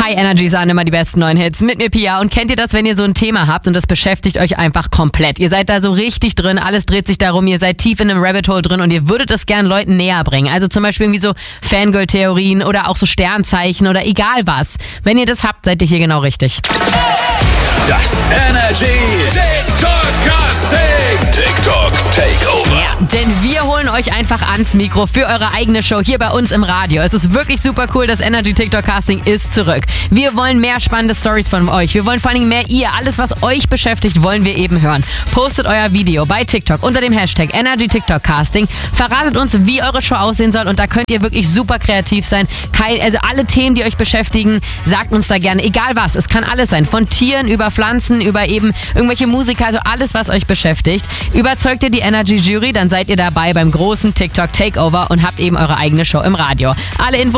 High Energy sind immer die besten neuen Hits. Mit mir Pia. Und kennt ihr das, wenn ihr so ein Thema habt und das beschäftigt euch einfach komplett? Ihr seid da so richtig drin, alles dreht sich darum, ihr seid tief in einem Rabbit Hole drin und ihr würdet es gern Leuten näher bringen. Also zum Beispiel irgendwie so Fangirl-Theorien oder auch so Sternzeichen oder egal was. Wenn ihr das habt, seid ihr hier genau richtig. Das Energy TikTok Casting. TikTok Takeover. Denn wir holen euch einfach ans Mikro für eure eigene Show hier bei uns im Radio. Es ist wirklich super cool, das Energy TikTok Casting ist zurück. Wir wollen mehr spannende Stories von euch. Wir wollen vor allem mehr ihr. Alles, was euch beschäftigt, wollen wir eben hören. Postet euer Video bei TikTok unter dem Hashtag Energy TikTok Casting. Verratet uns, wie eure Show aussehen soll und da könnt ihr wirklich super kreativ sein. Also alle Themen, die euch beschäftigen, sagt uns da gerne, egal was. Es kann alles sein, von Tieren über Pflanzen, über eben irgendwelche Musiker, also alles, was euch beschäftigt. Überzeugt ihr die Energy Jury, dann seid ihr dabei beim großen TikTok Takeover und habt eben eure eigene Show im Radio. Alle Infos